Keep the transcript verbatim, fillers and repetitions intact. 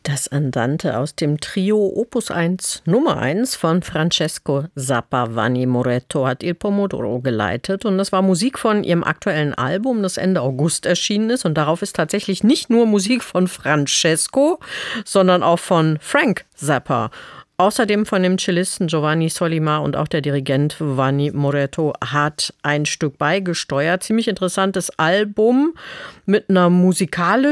Das Andante aus dem Trio Opus eins Nummer eins von Francesco Zappa. Vanni Moretto hat Il Pomodoro geleitet und das war Musik von ihrem aktuellen Album, das Ende August erschienen ist, und darauf ist tatsächlich nicht nur Musik von Francesco, sondern auch von Frank Zappa. Außerdem von dem Cellisten Giovanni Solimar, und auch der Dirigent Vanni Moretto hat ein Stück beigesteuert. Ziemlich interessantes Album mit einer musikalisch